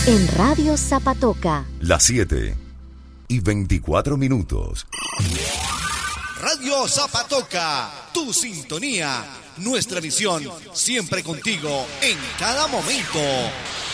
En Radio Zapatoca. Las 7:24. Radio Zapatoca, tu sintonía, nuestra misión, siempre contigo, en cada momento.